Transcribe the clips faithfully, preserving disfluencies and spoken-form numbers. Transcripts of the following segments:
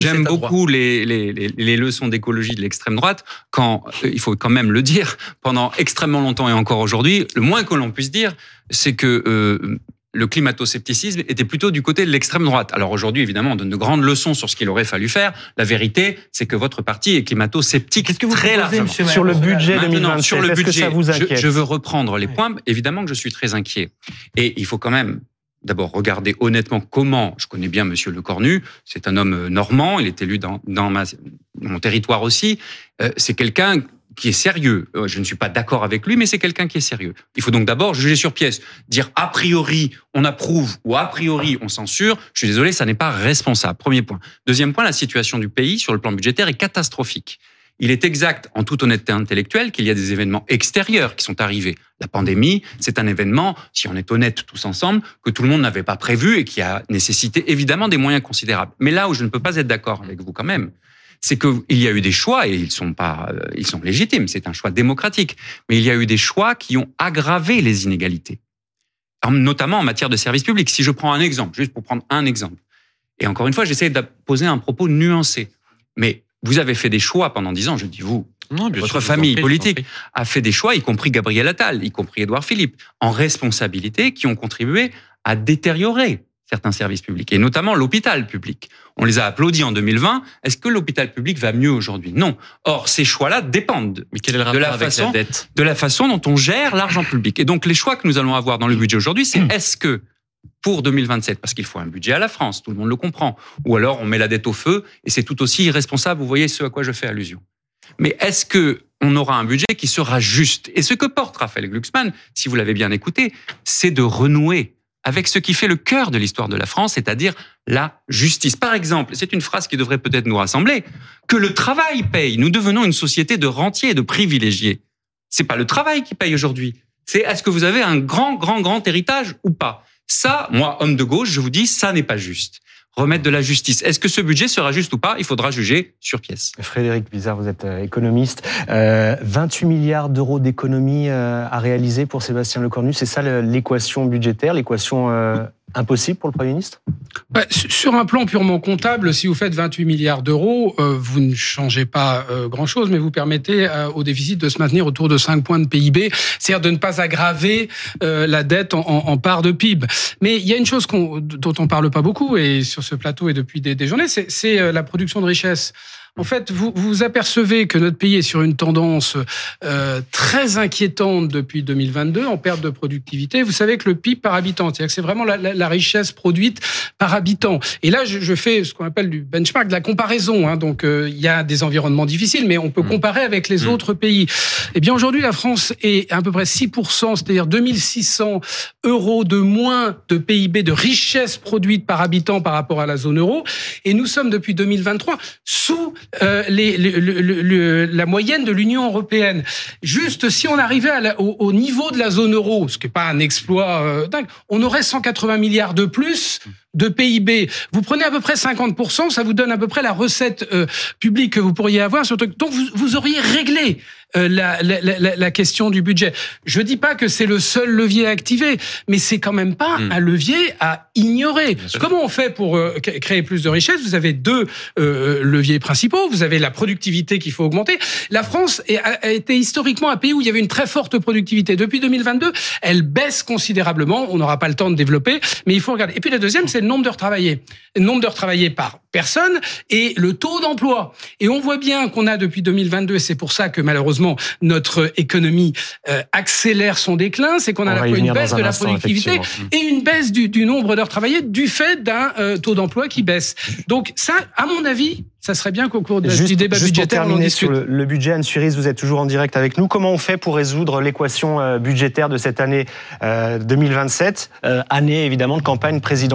J'aime beaucoup les, les, les, les leçons d'écologie de l'extrême droite, quand, euh, il faut quand même le dire, pendant extrêmement longtemps et encore aujourd'hui, le moins que l'on puisse dire, c'est que euh, le climato-scepticisme était plutôt du côté de l'extrême droite. Alors aujourd'hui, évidemment, on donne de grandes leçons sur ce qu'il aurait fallu faire. La vérité, c'est que votre parti est climato-sceptique. Qu'est-ce que vous très largement. Sur le budget deux mille vingt-sept, sur le est-ce budget, que ça vous inquiète ? je, je veux reprendre les points. Évidemment que je suis très inquiet. Et il faut quand même d'abord regarder honnêtement comment, je connais bien Monsieur Lecornu, c'est un homme normand, il est élu dans, dans, ma, dans mon territoire aussi, euh, c'est quelqu'un qui est sérieux. Je ne suis pas d'accord avec lui, mais c'est quelqu'un qui est sérieux. Il faut donc d'abord juger sur pièce. Dire a priori on approuve ou a priori on censure, je suis désolé, ça n'est pas responsable. Premier point. Deuxième point, la situation du pays sur le plan budgétaire est catastrophique. Il est exact, en toute honnêteté intellectuelle, qu'il y a des événements extérieurs qui sont arrivés. La pandémie, c'est un événement, si on est honnête tous ensemble, que tout le monde n'avait pas prévu et qui a nécessité évidemment des moyens considérables. Mais là où je ne peux pas être d'accord avec vous quand même, c'est qu'il y a eu des choix, et ils sont pas, euh, ils sont légitimes, c'est un choix démocratique, mais il y a eu des choix qui ont aggravé les inégalités, notamment en matière de services publics. Si je prends un exemple, juste pour prendre un exemple, et encore une fois, j'essaie de poser un propos nuancé, mais vous avez fait des choix pendant dix ans, je dis vous, non, votre sûr, famille prie, politique a fait des choix, y compris Gabriel Attal, y compris Édouard Philippe, en responsabilité, qui ont contribué à détériorer certains services publics, et notamment l'hôpital public. On les a applaudis en deux mille vingt. Est-ce que l'hôpital public va mieux aujourd'hui ? Non. Or, ces choix-là dépendent Mais quel est le rapport de, la avec façon, la dette de la façon dont on gère l'argent public. Et donc, les choix que nous allons avoir dans le budget aujourd'hui, c'est est-ce que pour deux mille vingt-sept, parce qu'il faut un budget à la France, tout le monde le comprend, ou alors on met la dette au feu, et c'est tout aussi irresponsable, vous voyez ce à quoi je fais allusion. Mais est-ce que on aura un budget qui sera juste ? Et ce que porte Raphaël Glucksmann, si vous l'avez bien écouté, c'est de renouer avec ce qui fait le cœur de l'histoire de la France, c'est-à-dire la justice. Par exemple, c'est une phrase qui devrait peut-être nous rassembler, que le travail paye. Nous devenons une société de rentiers et de privilégiés. C'est pas le travail qui paye aujourd'hui. C'est est-ce que vous avez un grand, grand, grand héritage ou pas ? Ça, moi, homme de gauche, je vous dis, ça n'est pas juste. Remettre de la justice. Est-ce que ce budget sera juste ou pas ? Il faudra juger sur pièce. Frédéric Bizard, vous êtes économiste. Euh, vingt-huit milliards d'euros d'économies euh, à réaliser pour Sébastien Lecornu. C'est ça l'équation budgétaire, l'équation euh, impossible pour le Premier ministre ? Bah, sur un plan purement comptable, si vous faites vingt-huit milliards d'euros, euh, vous ne changez pas euh, grand-chose, mais vous permettez euh, au déficit de se maintenir autour de cinq points de P I B, c'est-à-dire de ne pas aggraver euh, la dette en, en, en part de P I B. Mais il y a une chose qu'on, dont on ne parle pas beaucoup, et sur ce plateau et depuis des, des journées, c'est, c'est euh, la production de richesse. En fait, vous vous apercevez que notre pays est sur une tendance euh, très inquiétante depuis deux mille vingt-deux en perte de productivité. Vous savez que le P I B par habitant, c'est-à-dire que c'est vraiment la, la, la richesse produite par habitant. Et là, je, je fais ce qu'on appelle du benchmark, de la comparaison. Hein. Donc, euh, il y a des environnements difficiles, mais on peut comparer avec les mmh. autres pays. Eh bien, aujourd'hui, la France est à peu près six pour cent, c'est-à-dire deux mille six cents euros de moins de P I B, de richesse produite par habitant par rapport à la zone euro. Et nous sommes, depuis deux mille vingt-trois, sous Euh, les, le, le, le, la moyenne de l'Union européenne. Juste, si on arrivait à la, au, au niveau de la zone euro, ce qui n'est pas un exploit euh, dingue, on aurait cent quatre-vingts milliards de plus de P I B. Vous prenez à peu près cinquante pour cent, ça vous donne à peu près la recette euh, publique que vous pourriez avoir. Sur donc, vous, vous auriez réglé euh, la, la, la, la question du budget. Je dis pas que c'est le seul levier à activer, mais c'est quand même pas mmh. un levier à ignorer. Comment on fait pour euh, créer plus de richesses ? Vous avez deux euh, leviers principaux. Vous avez la productivité qu'il faut augmenter. La France est, a été historiquement un pays où il y avait une très forte productivité. Depuis deux mille vingt-deux, elle baisse considérablement. On n'aura pas le temps de développer, mais il faut regarder. Et puis la deuxième, c'est le nombre d'heures travaillées. Le nombre d'heures travaillées par personne et le taux d'emploi. Et on voit bien qu'on a depuis deux mille vingt-deux, et c'est pour ça que malheureusement notre économie euh, accélère son déclin, c'est qu'on a la fois une baisse de la productivité et une baisse du, du nombre d'heures travaillées du fait d'un euh, taux d'emploi qui baisse. Donc ça, à mon avis, ça serait bien qu'au cours de, juste, du débat juste budgétaire, pour on en discute. Sur le, le budget, Anne Suiris, vous êtes toujours en direct avec nous. Comment on fait pour résoudre l'équation euh, budgétaire de cette année euh, deux mille vingt-sept, euh, année évidemment de campagne présidentielle ?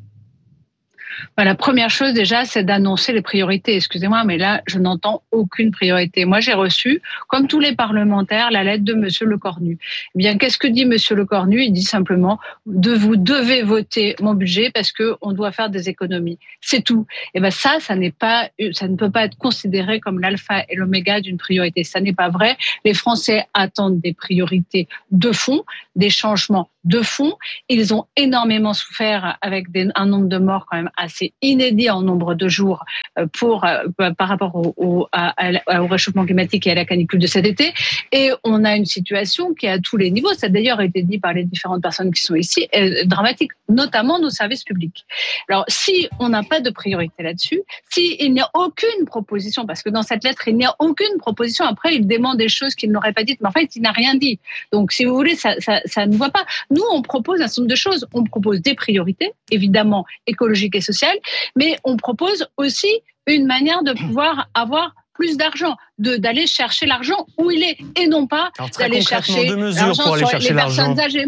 Bah, la première chose déjà, c'est d'annoncer les priorités. Excusez-moi, mais là, je n'entends aucune priorité. Moi, j'ai reçu, comme tous les parlementaires, la lettre de Monsieur Lecornu. Eh bien, qu'est-ce que dit Monsieur Lecornu ? Il dit simplement de vous devez voter mon budget parce que on doit faire des économies. C'est tout. Et ben ça, ça n'est pas, ça ne peut pas être considéré comme l'alpha et l'oméga d'une priorité. Ça n'est pas vrai. Les Français attendent des priorités de fond, des changements de fond. Ils ont énormément souffert avec des, un nombre de morts quand même assez inédit en nombre de jours pour, par rapport au, au, à, à, au réchauffement climatique et à la canicule de cet été. Et on a une situation qui est à tous les niveaux, ça a d'ailleurs été dit par les différentes personnes qui sont ici, est dramatique, notamment nos services publics. Alors, si on n'a pas de priorité là-dessus, s'il n'y a aucune proposition, parce que dans cette lettre, il n'y a aucune proposition, après, il demande des choses qu'il n'aurait pas dites, mais en fait, il n'a rien dit. Donc, si vous voulez, ça, ça, ça ne voit pas. Nous, on propose un certain nombre de choses. On propose des priorités, évidemment, écologiques et sociales, mais on propose aussi une manière de pouvoir avoir plus d'argent, de, d'aller chercher l'argent où il est, et non pas d'aller chercher deux mesures pour aller chercher les l'argent. personnes âgées.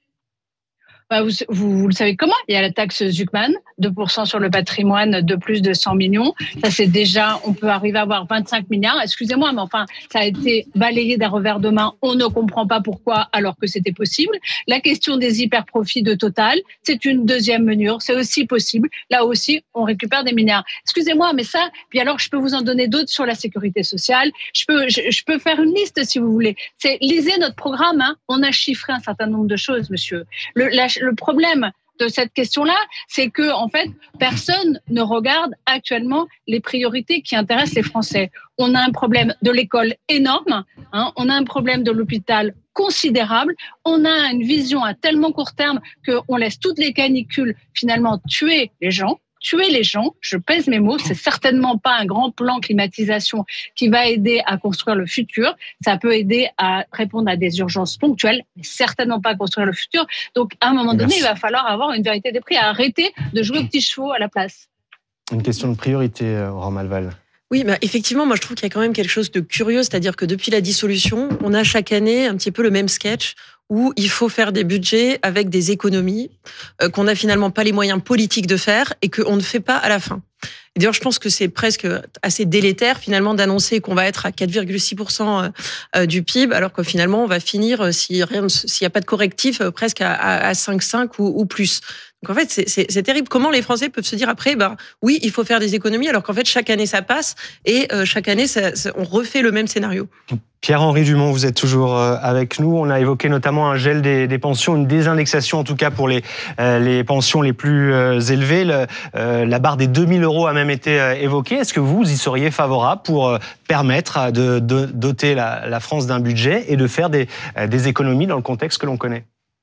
Bah, vous, vous, vous le savez comment ? Il y a la taxe Zuckman, deux pour cent sur le patrimoine de plus de cent millions. Ça, c'est déjà, on peut arriver à avoir vingt-cinq milliards. Excusez-moi, mais enfin, ça a été balayé d'un revers de main. On ne comprend pas pourquoi, alors que c'était possible. La question des hyper-profits de Total, c'est une deuxième mesure. C'est aussi possible. Là aussi, on récupère des milliards. Excusez-moi, mais ça, puis alors, je peux vous en donner d'autres sur la sécurité sociale. Je peux, je, je peux faire une liste si vous voulez. C'est, lisez notre programme, hein. On a chiffré un certain nombre de choses, monsieur. Le, la, Le problème de cette question-là, c'est que en fait, personne ne regarde actuellement les priorités qui intéressent les Français. On a un problème de l'école énorme, hein, on a un problème de l'hôpital considérable, on a une vision à tellement court terme qu'on laisse toutes les canicules finalement tuer les gens. Tuer les gens, je pèse mes mots, c'est certainement pas un grand plan climatisation qui va aider à construire le futur. Ça peut aider à répondre à des urgences ponctuelles, mais certainement pas à construire le futur. Donc, à un moment donné, Merci. Il va falloir avoir une vérité des prix, à arrêter de jouer aux petits chevaux à la place. Une question de priorité, Aurore Malval. Oui, bah effectivement, moi je trouve qu'il y a quand même quelque chose de curieux, c'est-à-dire que depuis la dissolution, on a chaque année un petit peu le même sketch où il faut faire des budgets avec des économies euh, qu'on n'a finalement pas les moyens politiques de faire et qu'on ne fait pas à la fin. Et d'ailleurs, je pense que c'est presque assez délétère finalement d'annoncer qu'on va être à quatre virgule six pour cent du P I B, alors que finalement on va finir, si rien, s'il n'y a pas de correctif, presque à, à cinq virgule cinq ou, ou plus. Donc en fait, c'est, c'est, c'est terrible. Comment les Français peuvent se dire après, bah oui, il faut faire des économies, alors qu'en fait chaque année ça passe et euh, chaque année ça, ça, on refait le même scénario. Pierre-Henri Dumont, vous êtes toujours avec nous. On a évoqué notamment un gel des, des pensions, une désindexation en tout cas pour les, euh, les pensions les plus euh, élevées. Le, euh, la barre des deux mille euros a même été euh, évoquée. Est-ce que vous y seriez favorable pour euh, permettre de, de doter la, la France d'un budget et de faire des, euh, des économies dans le contexte que l'on connaît ?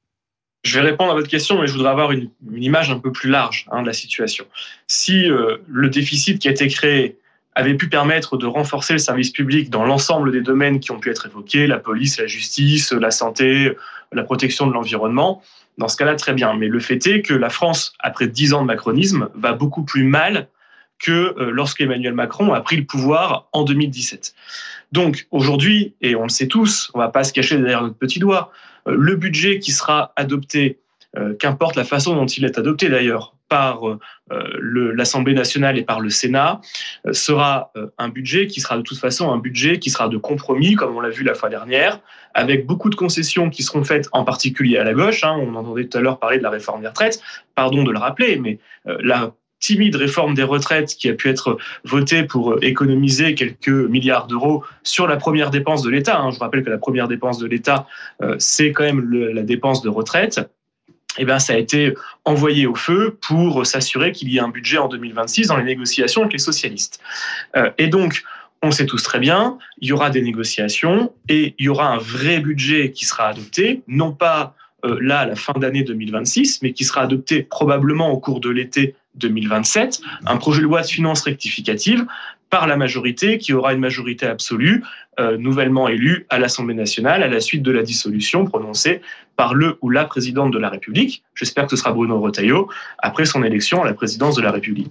Je vais répondre à votre question, mais je voudrais avoir une, une image un peu plus large hein, de la situation. Si euh, le déficit qui a été créé avait pu permettre de renforcer le service public dans l'ensemble des domaines qui ont pu être évoqués, la police, la justice, la santé, la protection de l'environnement, dans ce cas-là, très bien. Mais le fait est que la France, après dix ans de macronisme, va beaucoup plus mal que lorsqu'Emmanuel Macron a pris le pouvoir en deux mille dix-sept. Donc aujourd'hui, et on le sait tous, on ne va pas se cacher derrière notre petit doigt, le budget qui sera adopté, euh, qu'importe la façon dont il est adopté d'ailleurs, par euh, le, l'Assemblée nationale et par le Sénat, euh, sera euh, un budget qui sera de toute façon un budget qui sera de compromis, comme on l'a vu la fois dernière, avec beaucoup de concessions qui seront faites en particulier à la gauche. Hein, on entendait tout à l'heure parler de la réforme des retraites, pardon de le rappeler, mais euh, la timide réforme des retraites qui a pu être votée pour économiser quelques milliards d'euros sur la première dépense de l'État. Hein. Je rappelle que la première dépense de l'État, euh, c'est quand même le, la dépense de retraite. Eh bien, ça a été envoyé au feu pour s'assurer qu'il y ait un budget en deux mille vingt-six dans les négociations avec les socialistes. Euh, et donc, on sait tous très bien, il y aura des négociations et il y aura un vrai budget qui sera adopté, non pas euh, là à la fin d'année deux mille vingt-six, mais qui sera adopté probablement au cours de l'été deux mille vingt-sept, un projet de loi de finances rectificative par la majorité, qui aura une majorité absolue, euh, nouvellement élue à l'Assemblée nationale à la suite de la dissolution prononcée par le ou la présidente de la République. J'espère que ce sera Bruno Retailleau, après son élection à la présidence de la République.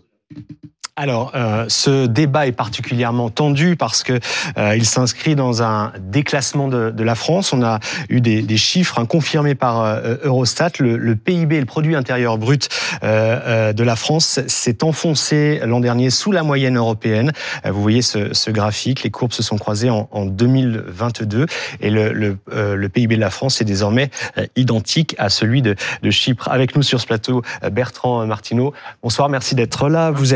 Alors, euh, ce débat est particulièrement tendu parce que euh, il s'inscrit dans un déclassement de, de la France. On a eu des, des chiffres hein, confirmés par euh, Eurostat. Le, le P I B, le produit intérieur brut euh, euh, de la France, s'est enfoncé l'an dernier sous la moyenne européenne. Euh, vous voyez ce, ce graphique, les courbes se sont croisées en, en deux mille vingt-deux et le, le, euh, le P I B de la France est désormais euh, identique à celui de, de Chypre. Avec nous sur ce plateau, Bertrand Martineau. Bonsoir, merci d'être là. Vous êtes économiste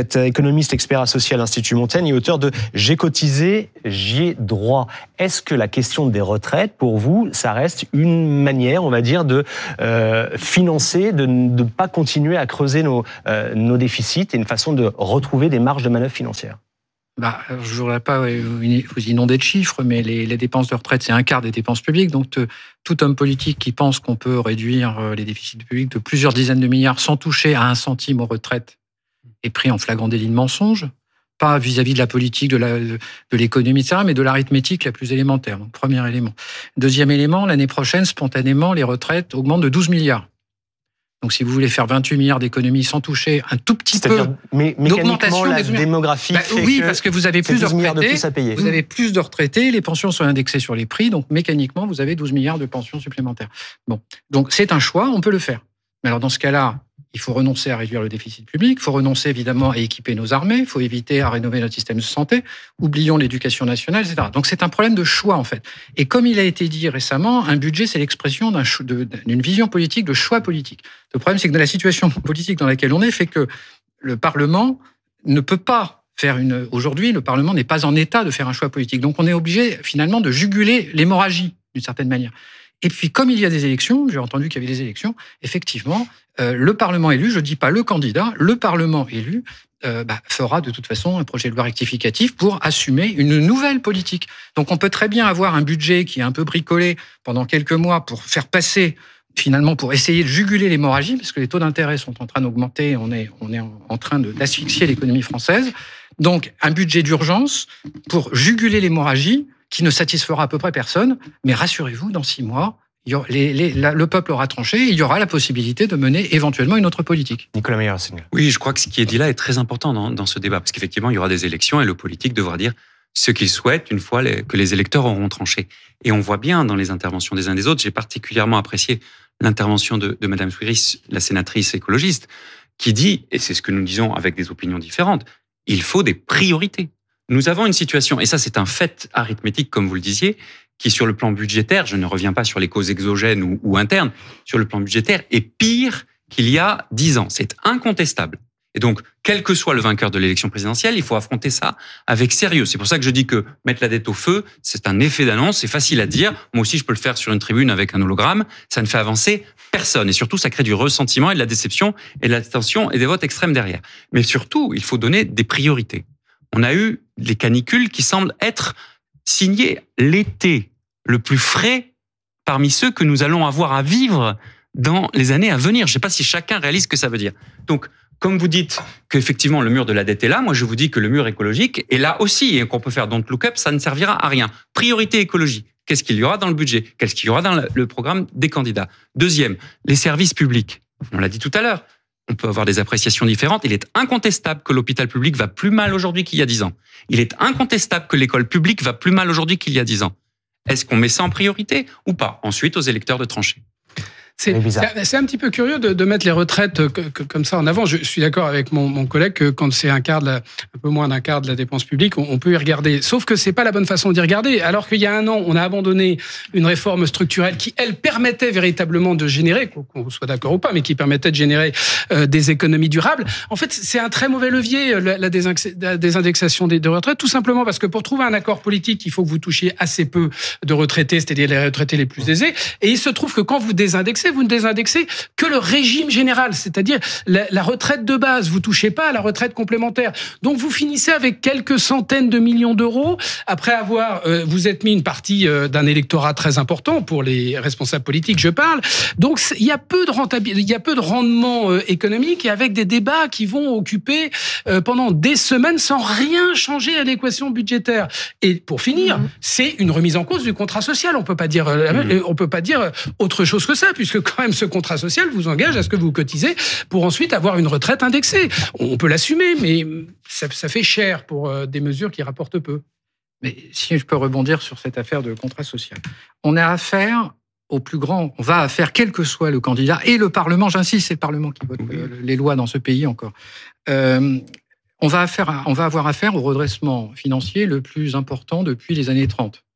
économiste expert associé à l'Institut Montaigne et auteur de « J'ai cotisé, j'y ai droit ». Est-ce que la question des retraites, pour vous, ça reste une manière, on va dire, de euh, financer, de ne pas continuer à creuser nos, euh, nos déficits et une façon de retrouver des marges de manœuvre financières? Bah, je ne voudrais pas vous inonder de chiffres, mais les, les dépenses de retraite, c'est un quart des dépenses publiques. Donc, te, tout homme politique qui pense qu'on peut réduire les déficits publics de plusieurs dizaines de milliards sans toucher à un centime aux retraites est pris en flagrant délit de mensonge. Pas vis-à-vis de la politique, de, la, de, de l'économie, et cetera, mais de l'arithmétique la plus élémentaire. Donc, premier élément. Deuxième élément, l'année prochaine, spontanément, les retraites augmentent de douze milliards. Donc, si vous voulez faire vingt-huit milliards d'économies sans toucher un tout petit peu mé- d'augmentation la des démographie bah, fait oui, que parce que vous avez plus de retraités, de plus à payer. vous avez plus de retraités, les pensions sont indexées sur les prix, donc mécaniquement, vous avez douze milliards de pensions supplémentaires. Bon, donc c'est un choix, on peut le faire. Mais alors, dans ce cas-là, il faut renoncer à réduire le déficit public, il faut renoncer évidemment à équiper nos armées, il faut éviter à rénover notre système de santé, oublions l'éducation nationale, et cetera. Donc c'est un problème de choix en fait. Et comme il a été dit récemment, un budget c'est l'expression d'un, d'une vision politique, de choix politique. Le problème c'est que dans la situation politique dans laquelle on est, fait que le Parlement ne peut pas faire une... Aujourd'hui, le Parlement n'est pas en état de faire un choix politique. Donc on est obligé finalement de juguler l'hémorragie d'une certaine manière. Et puis, comme il y a des élections, j'ai entendu qu'il y avait des élections, effectivement, euh, le Parlement élu, je ne dis pas le candidat, le Parlement élu euh, bah, fera de toute façon un projet de loi rectificatif pour assumer une nouvelle politique. Donc, on peut très bien avoir un budget qui est un peu bricolé pendant quelques mois pour faire passer, finalement, pour essayer de juguler l'hémorragie, parce que les taux d'intérêt sont en train d'augmenter, on est, on est en train de, d'asphyxier l'économie française. Donc, un budget d'urgence pour juguler l'hémorragie, qui ne satisfera à peu près personne, mais rassurez-vous, dans six mois, il y aura, les, les, la, le peuple aura tranché, et il y aura la possibilité de mener éventuellement une autre politique. Nicolas Meyer-Signac. Oui, je crois que ce qui est dit là est très important dans, dans ce débat, parce qu'effectivement, il y aura des élections et le politique devra dire ce qu'il souhaite une fois les, que les électeurs auront tranché. Et on voit bien dans les interventions des uns des autres, j'ai particulièrement apprécié l'intervention de, de Madame Souiris, la sénatrice écologiste, qui dit, et c'est ce que nous disons avec des opinions différentes, il faut des priorités. Nous avons une situation, et ça c'est un fait arithmétique, comme vous le disiez, qui sur le plan budgétaire, je ne reviens pas sur les causes exogènes ou, ou internes, sur le plan budgétaire, est pire qu'il y a dix ans. C'est incontestable. Et donc, quel que soit le vainqueur de l'élection présidentielle, il faut affronter ça avec sérieux. C'est pour ça que je dis que mettre la dette au feu, c'est un effet d'annonce, c'est facile à dire. Moi aussi, je peux le faire sur une tribune avec un hologramme. Ça ne fait avancer personne. Et surtout, ça crée du ressentiment et de la déception et de la tension et des votes extrêmes derrière. Mais surtout, il faut donner des priorités. On a eu les canicules qui semblent être signées l'été le plus frais parmi ceux que nous allons avoir à vivre dans les années à venir. Je ne sais pas si chacun réalise ce que ça veut dire. Donc, comme vous dites qu'effectivement le mur de la dette est là, moi je vous dis que le mur écologique est là aussi et qu'on peut faire don't look up, ça ne servira à rien. Priorité écologie. Qu'est-ce qu'il y aura dans le budget? Qu'est-ce qu'il y aura dans le programme des candidats? Deuxième, les services publics. On l'a dit tout à l'heure. On peut avoir des appréciations différentes. Il est incontestable que l'hôpital public va plus mal aujourd'hui qu'il y a dix ans. Il est incontestable que l'école publique va plus mal aujourd'hui qu'il y a dix ans. Est-ce qu'on met ça en priorité ou pas? Ensuite, aux électeurs de trancher. C'est, c'est un petit peu curieux de, de mettre les retraites que, que, comme ça en avant. Je suis d'accord avec mon, mon collègue que quand c'est un quart de la, un peu moins d'un quart de la dépense publique, on, on peut y regarder. Sauf que c'est pas la bonne façon d'y regarder. Alors qu'il y a un an, on a abandonné une réforme structurelle qui, elle, permettait véritablement de générer, qu'on soit d'accord ou pas, mais qui permettait de générer euh, des économies durables. En fait, c'est un très mauvais levier, la, la, désindex, la désindexation des, des retraites, tout simplement parce que pour trouver un accord politique, il faut que vous touchiez assez peu de retraités, c'est-à-dire les retraités les plus aisés. Et il se trouve que quand vous désindexez, vous ne désindexez que le régime général, c'est-à-dire la, la retraite de base. Vous touchez pas à la retraite complémentaire. Donc vous finissez avec quelques centaines de millions d'euros après avoir, euh, vous êtes mis une partie euh, d'un électorat très important pour les responsables politiques, je parle. Donc il y a peu de rentabilité, il y a peu de rendement euh, économique et avec des débats qui vont occuper euh, pendant des semaines sans rien changer à l'équation budgétaire. Et pour finir, mmh. c'est une remise en cause du contrat social. On peut pas dire, euh, mmh. on peut pas dire autre chose que ça, puisque quand même ce contrat social vous engage à ce que vous cotisez pour ensuite avoir une retraite indexée. On peut l'assumer, mais ça, ça fait cher pour euh, des mesures qui rapportent peu. Mais si je peux rebondir sur cette affaire de contrat social, on a affaire au plus grand, on va faire quel que soit le candidat et le Parlement, j'insiste, c'est le Parlement qui vote oui. les lois dans ce pays encore. Euh, on va, affaire, on va avoir affaire au redressement financier le plus important depuis les années trente.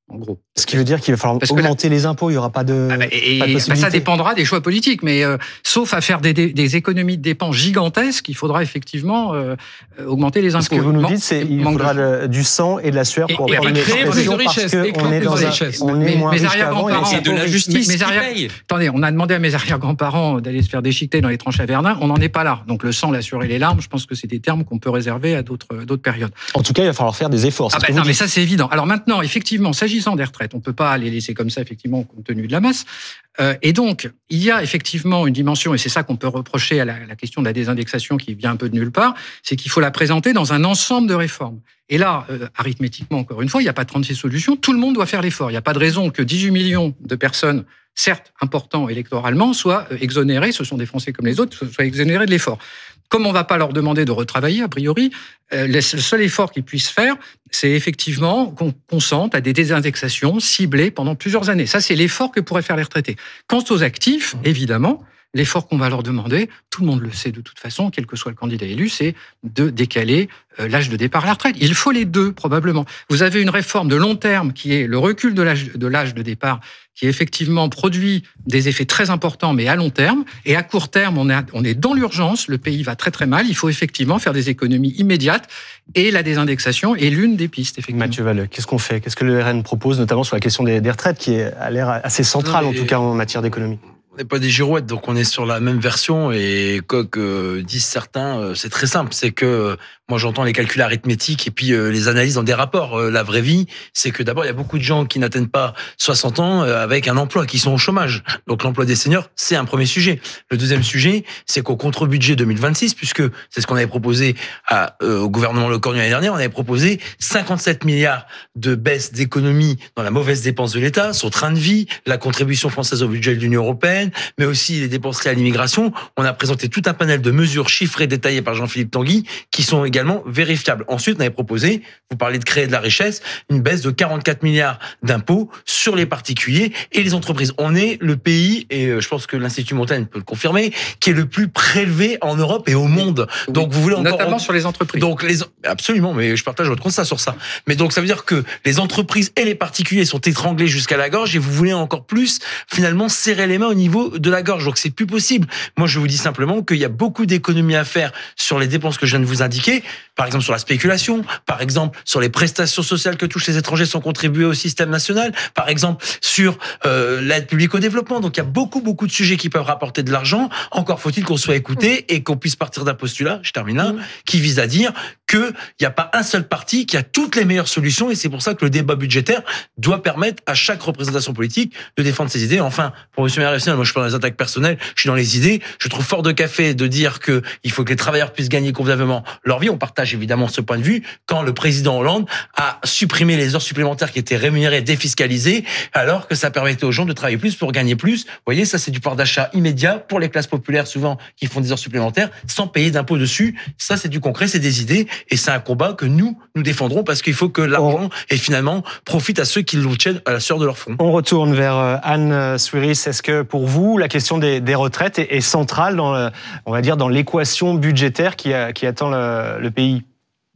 en gros. Ce qui veut dire qu'il va falloir Parce que augmenter les impôts, il n'y aura pas de, Ah bah, et, pas de bah, possibilité. ça dépendra des choix politiques, mais euh, sauf à faire des, des, des économies de dépenses gigantesques, il faudra effectivement euh, augmenter les impôts. Ce que vous nous Man- dites, c'est qu'il manque faudra de- de- du sang et de la sueur Et- pour et avoir une créer plus de expression parce richesses, et qu'on créer est plus dans de un, richesses. on est Mais- moins mes riche arrière-grands-parents, qu'avant. C'est de la justice mes qui arrière- paye. Attendez, on a demandé à mes arrière-grands-parents d'aller se faire déchiqueter dans les tranches à Verdun, on n'en est pas là. Donc le sang, la sueur et les larmes, je pense que c'est des termes qu'on peut réserver à d'autres, d'autres périodes. En tout cas, il va falloir faire des efforts. c'est Ah ce bah que vous non, mais dites. ça c'est évident. Alors maintenant, effectivement, s'agissant des retraites, on peut pas les laisser comme ça, effectivement, compte tenu de la masse. Euh, et donc, il y a effectivement une dimension, et c'est ça qu'on peut reprocher à la, la question de la désindexation qui vient un peu de nulle part, c'est qu'il faut la présenter dans un ensemble de réformes. Et là, euh, arithmétiquement, encore une fois, il n'y a pas trente-six solutions, tout le monde doit faire l'effort. Il n'y a pas de raison que dix-huit millions de personnes, certes importants électoralement, soient euh, exonérées, ce sont des Français comme les autres, soient exonérées de l'effort. Comme on ne va pas leur demander de retravailler, a priori, euh, le seul effort qu'ils puissent faire, c'est effectivement qu'on consente à des désindexations ciblées pendant plusieurs années. Ça, c'est l'effort que pourraient faire les retraités. Quant aux actifs, évidemment, l'effort qu'on va leur demander, tout le monde le sait de toute façon, quel que soit le candidat élu, c'est de décaler euh, l'âge de départ à la retraite. Il faut les deux, probablement. Vous avez une réforme de long terme qui est le recul de l'âge de, l'âge de départ, qui effectivement produit des effets très importants, mais à long terme. Et à court terme, on est, on est dans l'urgence, le pays va très très mal, il faut effectivement faire des économies immédiates, et la désindexation est l'une des pistes, effectivement. Mathieu Vallet, qu'est-ce qu'on fait? Qu'est-ce que le R N propose, notamment sur la question des, des retraites, qui est, a l'air assez centrale, Non, en mais- tout cas, en matière d'économie? On n'est pas des girouettes, donc on est sur la même version. Et quoi que disent certains, euh, c'est très simple. C'est que euh, moi j'entends les calculs arithmétiques et puis euh, les analyses dans des rapports. Euh, la vraie vie, c'est que d'abord il y a beaucoup de gens qui n'atteignent pas soixante ans euh, avec un emploi, qui sont au chômage. Donc l'emploi des seniors, c'est un premier sujet. Le deuxième sujet, c'est qu'au contre-budget deux mille vingt-six, puisque c'est ce qu'on avait proposé à, euh, au gouvernement Le Cornu l'année dernière, on avait proposé cinquante-sept milliards de baisse d'économie dans la mauvaise dépense de l'État, son train de vie, la contribution française au budget de l'Union européenne, mais aussi les dépenses liées à l'immigration. On a présenté tout un panel de mesures chiffrées, détaillées par Jean-Philippe Tanguy, qui sont également vérifiables. Ensuite, on avait proposé, vous parlez de créer de la richesse, une baisse de quarante-quatre milliards d'impôts sur les particuliers et les entreprises. On est le pays, et je pense que l'Institut Montaigne peut le confirmer, qui est le plus prélevé en Europe et au monde. Oui, donc, vous voulez encore... notamment sur les entreprises. Donc les absolument, mais je partage votre constat sur ça. Mais donc ça veut dire que les entreprises et les particuliers sont étranglés jusqu'à la gorge et vous voulez encore plus finalement serrer les mains au niveau de la gorge. Donc c'est plus possible. Moi je vous dis simplement qu'il y a beaucoup d'économies à faire sur les dépenses que je viens de vous indiquer. Par exemple sur la spéculation, par exemple sur les prestations sociales que touchent les étrangers sans contribuer au système national, par exemple sur euh, l'aide publique au développement. Donc il y a beaucoup beaucoup de sujets qui peuvent rapporter de l'argent. Encore faut-il qu'on soit écouté et qu'on puisse partir d'un postulat, je termine là, qui vise à dire qu'il n'y a pas un seul parti qui a toutes les meilleures solutions et c'est pour ça que le débat budgétaire doit permettre à chaque représentation politique de défendre ses idées. Enfin, pour M. Maire, moi je parle dans les attaques personnelles, je suis dans les idées. Je trouve fort de café de dire qu'il faut que les travailleurs puissent gagner convenablement leur vie. On partage évidemment ce point de vue quand le président Hollande a supprimé les heures supplémentaires qui étaient rémunérées, défiscalisées, alors que ça permettait aux gens de travailler plus pour gagner plus. Vous voyez, ça c'est du pouvoir d'achat immédiat pour les classes populaires souvent qui font des heures supplémentaires sans payer d'impôts dessus. Ça c'est du concret, c'est des idées et c'est un combat que nous, nous défendrons parce qu'il faut que l'argent et finalement profite à ceux qui le tiennent à la sueur de leur front. On retourne vers Anne Swiris. Est-ce que pour vous, la question des, des retraites est, est centrale dans, le, on va dire, dans l'équation budgétaire qui, a, qui attend le, le pays?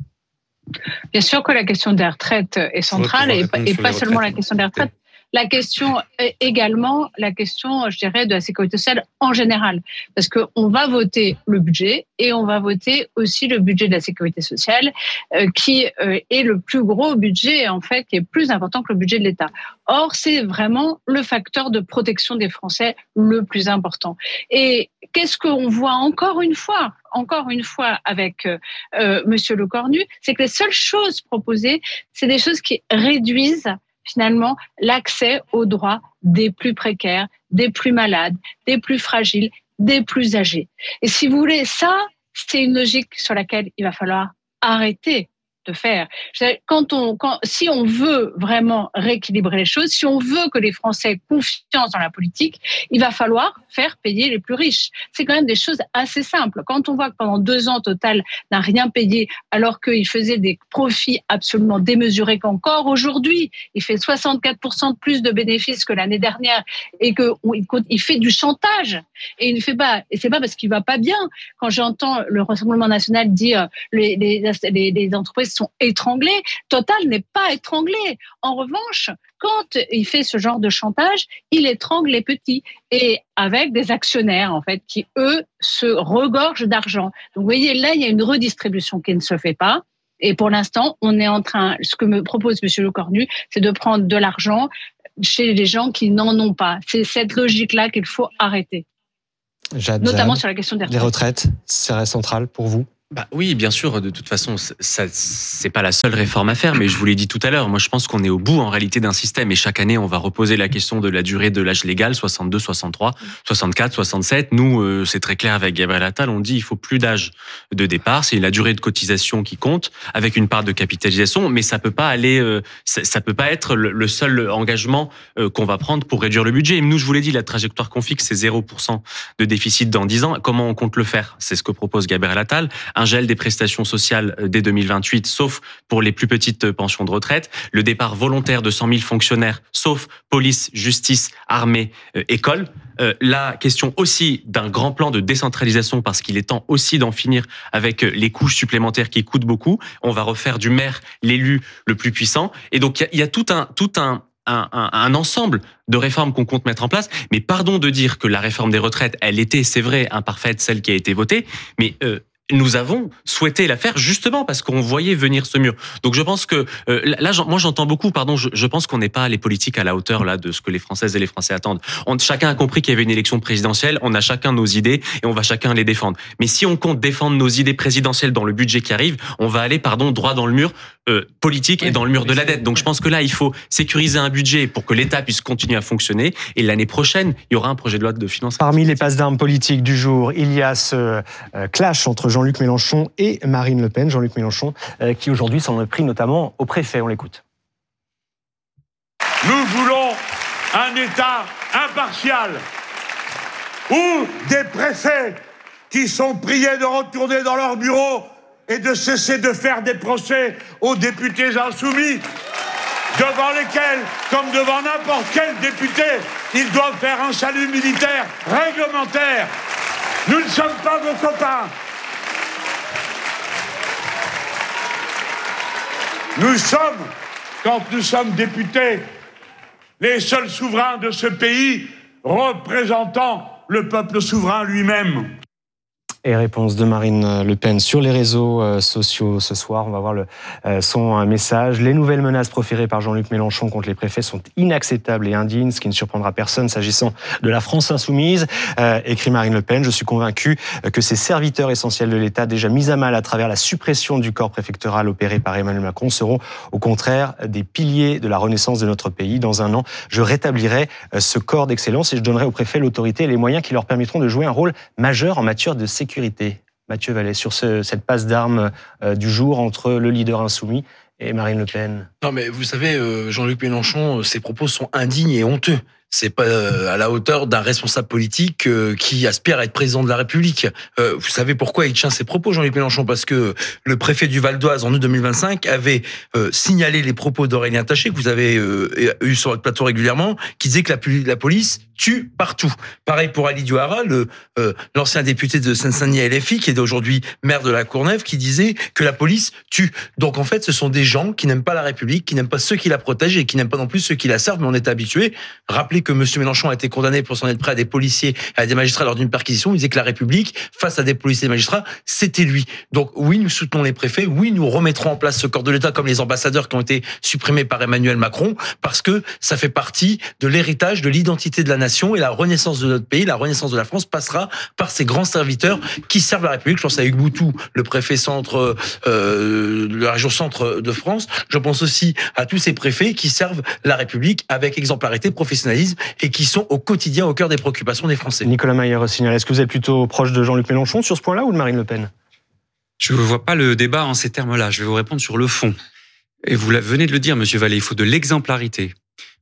Bien sûr que la question des retraites est centrale et, et pas seulement la question des retraites. La question est également la question, je dirais, de la sécurité sociale en général. Parce qu'on va voter le budget et on va voter aussi le budget de la sécurité sociale euh, qui euh, est le plus gros budget, en fait, qui est plus important que le budget de l'État. Or, c'est vraiment le facteur de protection des Français le plus important. Et qu'est-ce qu'on voit encore une fois encore une fois avec euh, euh, Monsieur Le Cornu, c'est que les seules choses proposées, c'est des choses qui réduisent finalement l'accès aux droits des plus précaires, des plus malades, des plus fragiles, des plus âgés. Et si vous voulez, ça, c'est une logique sur laquelle il va falloir arrêter de faire. Quand on, quand, si on veut vraiment rééquilibrer les choses, si on veut que les Français aient confiance dans la politique, il va falloir faire payer les plus riches. C'est quand même des choses assez simples. Quand on voit que pendant deux ans, Total n'a rien payé alors qu'il faisait des profits absolument démesurés, qu'encore aujourd'hui, il fait soixante-quatre pour cent de plus de bénéfices que l'année dernière et qu'il fait du chantage. Et il ne fait pas, et c'est pas parce qu'il va pas bien. Quand j'entends le Rassemblement national dire les, les, les, les entreprises sont étranglés. Total n'est pas étranglé. En revanche, quand il fait ce genre de chantage, il étrangle les petits et avec des actionnaires en fait qui eux se regorgent d'argent. Donc vous voyez là, il y a une redistribution qui ne se fait pas. Et pour l'instant, on est en train, ce que me propose Monsieur Lecornu, c'est de prendre de l'argent chez les gens qui n'en ont pas. C'est cette logique-là qu'il faut arrêter. Jade, Notamment Jade, sur la question des retraites. Les retraites, c'est central pour vous? Bah oui, bien sûr. De toute façon, ça, c'est pas la seule réforme à faire, mais je vous l'ai dit tout à l'heure. Moi, je pense qu'on est au bout, en réalité, d'un système. Et chaque année, on va reposer la question de la durée de l'âge légal, soixante-deux, soixante-trois, soixante-quatre, soixante-sept. Nous, euh, c'est très clair avec Gabriel Attal. On dit il faut plus d'âge de départ. C'est la durée de cotisation qui compte, avec une part de capitalisation. Mais ça peut pas aller, euh, ça, ça peut pas être le, le seul engagement euh, qu'on va prendre pour réduire le budget. Et nous, je vous l'ai dit, la trajectoire qu'on fixe, c'est zéro pour cent de déficit dans dix ans. Comment on compte le faire? C'est ce que propose Gabriel Attal. Un gel des prestations sociales dès deux mille vingt-huit, sauf pour les plus petites pensions de retraite, le départ volontaire de cent mille fonctionnaires, sauf police, justice, armée, euh, école. Euh, la question aussi d'un grand plan de décentralisation, parce qu'il est temps aussi d'en finir avec les couches supplémentaires qui coûtent beaucoup. On va refaire du maire l'élu le plus puissant. Et donc, il y a, y a tout un... Tout un Un, un, un ensemble de réformes qu'on compte mettre en place. Mais pardon de dire que la réforme des retraites, elle était, c'est vrai, imparfaite, celle qui a été votée, mais euh, nous avons souhaité la faire justement parce qu'on voyait venir ce mur. Donc je pense que euh, là, moi j'entends beaucoup, pardon, je, je pense qu'on n'est pas les politiques à la hauteur là de ce que les Françaises et les Français attendent. On, chacun a compris qu'il y avait une élection présidentielle, on a chacun nos idées et on va chacun les défendre. Mais si on compte défendre nos idées présidentielles dans le budget qui arrive, on va aller, pardon, droit dans le mur euh, politique et dans le mur de la dette. Donc je pense que là, il faut sécuriser un budget pour que l'État puisse continuer à fonctionner. Et l'année prochaine, il y aura un projet de loi de finances. Parmi les passes d'armes politiques du jour, il y a ce euh, clash entre Jean-Luc Mélenchon et Marine Le Pen. Jean-Luc Mélenchon euh, qui aujourd'hui s'en est pris notamment au préfet. On l'écoute. Nous voulons un État impartial où des préfets qui sont priés de retourner dans leur bureau et de cesser de faire des procès aux députés insoumis, devant lesquels, comme devant n'importe quel député, ils doivent faire un salut militaire réglementaire. Nous ne sommes pas vos copains. Nous sommes, quand nous sommes députés, les seuls souverains de ce pays représentant le peuple souverain lui-même. Et réponse de Marine Le Pen sur les réseaux sociaux ce soir. On va voir le, euh, son message. Les nouvelles menaces proférées par Jean-Luc Mélenchon contre les préfets sont inacceptables et indignes, ce qui ne surprendra personne s'agissant de la France insoumise. Euh, écrit Marine Le Pen, je suis convaincu que ces serviteurs essentiels de l'État, déjà mis à mal à travers la suppression du corps préfectoral opérée par Emmanuel Macron, seront au contraire des piliers de la renaissance de notre pays. Dans un an, je rétablirai ce corps d'excellence et je donnerai aux préfets l'autorité et les moyens qui leur permettront de jouer un rôle majeur en matière de sécurité. Mathieu Vallée, sur ce, cette passe d'armes euh, du jour entre le leader insoumis et Marine Le Pen. Non, mais vous savez, euh, Jean-Luc Mélenchon, ses propos sont indignes et honteux. C'est pas euh, à la hauteur d'un responsable politique euh, qui aspire à être président de la République. Euh, vous savez pourquoi il tient ses propos, Jean-Luc Mélenchon? Parce que le préfet du Val d'Oise, en août deux mille vingt-cinq, avait euh, signalé les propos d'Aurélien Taché, que vous avez euh, eu sur votre plateau régulièrement, qui disait que la, la police tue partout. Pareil pour Ali Diouara, le, euh, l'ancien député de Seine-Saint-Denis L F I, qui est aujourd'hui maire de la Courneuve, qui disait que la police tue. Donc en fait, ce sont des gens qui n'aiment pas la République, qui n'aiment pas ceux qui la protègent et qui n'aiment pas non plus ceux qui la servent, mais on est habitué. Rappelez que M. Mélenchon a été condamné pour s'en être prêt à des policiers et à des magistrats lors d'une perquisition. Il disait que la République, face à des policiers et des magistrats, c'était lui. Donc oui, nous soutenons les préfets, oui, nous remettrons en place ce corps de l'État comme les ambassadeurs qui ont été supprimés par Emmanuel Macron, parce que ça fait partie de l'héritage, de l'identité de la nation, et la renaissance de notre pays, la renaissance de la France passera par ces grands serviteurs qui servent la République. Je pense à Hugues Boutou, le préfet centre euh, de la région centre de France. Je pense aussi à tous ces préfets qui servent la République avec exemplarité, professionnalisme et qui sont au quotidien au cœur des préoccupations des Français. Nicolas Mayer-Rossignol, est-ce que vous êtes plutôt proche de Jean-Luc Mélenchon sur ce point-là ou de Marine Le Pen? Je ne vois pas le débat en ces termes-là. Je vais vous répondre sur le fond. Et vous venez de le dire, Monsieur Vallée, il faut de l'exemplarité.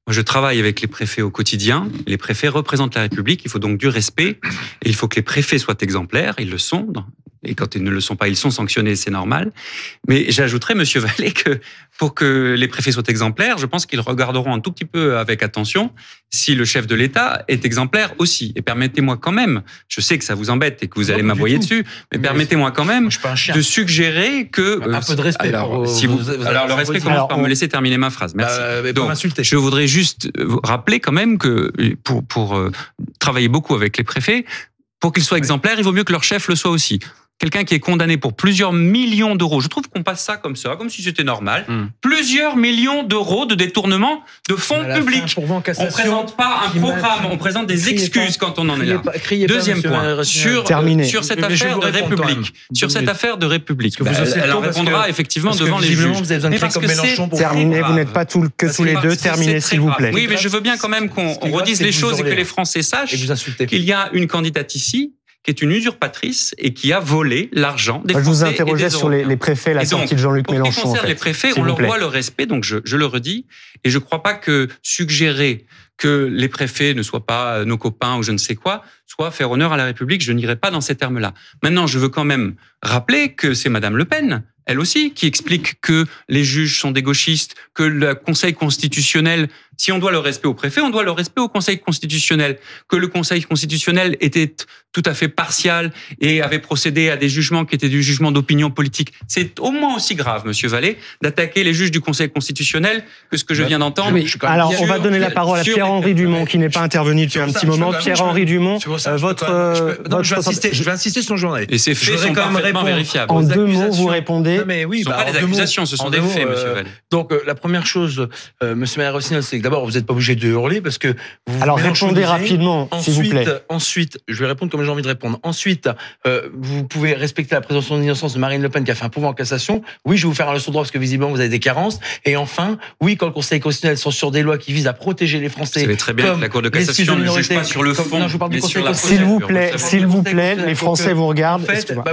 Moi, je travaille avec les préfets au quotidien. Les préfets représentent la République. Il faut donc du respect. Et il faut que les préfets soient exemplaires. Ils le sont. Et quand ils ne le sont pas, ils sont sanctionnés, c'est normal. Mais j'ajouterais, Monsieur Vallée, que pour que les préfets soient exemplaires, je pense qu'ils regarderont un tout petit peu avec attention si le chef de l'État est exemplaire aussi. Et permettez-moi quand même, je sais que ça vous embête et que vous allez m'aboyer dessus, mais, mais permettez-moi quand même de suggérer que... Un peu de respect. Alors, pour, si vous, vous, vous alors le respect commence alors, par on... me laisser terminer ma phrase. Merci. Bah, donc, je voudrais juste rappeler quand même que pour, pour euh, travailler beaucoup avec les préfets, pour qu'ils soient exemplaires, il vaut mieux que leur chef le soit aussi. Quelqu'un qui est condamné pour plusieurs millions d'euros, je trouve qu'on passe ça comme ça, comme si c'était normal. Mmh. Plusieurs millions d'euros de détournement de fonds publics. On ne présente pas un programme, on présente des excuses quand on en est là. Deuxième point, sur, sur cette affaire de République. Sur cette affaire de République. Elle en répondra effectivement devant les juges. Mais parce que c'est terminé, vous n'êtes pas tous les deux, terminez s'il vous plaît. Oui, mais je veux bien quand même qu'on redise les choses et que les Français sachent qu'il y a une candidate ici qui est une usurpatrice et qui a volé l'argent des Français. Je vous interrogeais sur les, les préfets, la donc, sortie de Jean-Luc Mélenchon. Pour ce qui concerne en fait, les préfets, on leur doit le respect, donc je, je le redis, et je ne crois pas que suggérer que les préfets ne soient pas nos copains ou je ne sais quoi, soit faire honneur à la République, je n'irai pas dans ces termes-là. Maintenant, je veux quand même rappeler que c'est Madame Le Pen, elle aussi, qui explique que les juges sont des gauchistes, que le Conseil constitutionnel, si on doit le respect au préfet, on doit le respect au Conseil constitutionnel, que le Conseil constitutionnel était tout à fait partial et avait procédé à des jugements qui étaient du jugement d'opinion politique. C'est au moins aussi grave, Monsieur Vallée, d'attaquer les juges du Conseil constitutionnel que ce que je viens d'entendre. Je, je Alors, on va donner la parole à Pierre-Henri Dumont, qui n'est pas intervenu depuis un petit moment. Pierre-Henri Dumont, votre... Je vais insister, je vais insister sur le journal. Et ces faits sont parfaitement vérifiables. En deux mots, vous répondez... Non, mais oui, ce ne sont bah, pas des accusations, mots, ce sont des mots, faits, Monsieur Vallée. Donc, euh, la première chose, euh, Monsieur Maire-Rossignol, c'est que d'abord, vous n'êtes pas obligé de hurler parce que vous Alors, répondez rapidement, ensuite, s'il vous plaît. Ensuite, je vais répondre comme j'ai envie de répondre. Ensuite, euh, vous pouvez respecter la présomption d'innocence de Marine Le Pen qui a fait un pouvoir en cassation. Oui, je vais vous faire un leçon de droit parce que visiblement, vous avez des carences. Et enfin, oui, quand le Conseil constitutionnel censure des lois qui visent à protéger les Français. Vous savez très bien que la Cour de cassation ne juge pas sur le fond. Non, je vous parle du Conseil S'il vous plaît, s'il vous plaît, les Français vous regardent.